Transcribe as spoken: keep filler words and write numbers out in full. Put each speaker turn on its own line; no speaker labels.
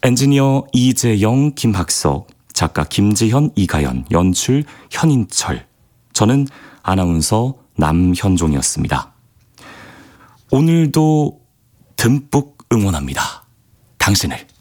엔지니어 이재영, 김학석, 작가 김지현, 이가연, 연출 현인철. 저는 아나운서 남현종이었습니다. 오늘도 듬뿍 응원합니다. 당신을.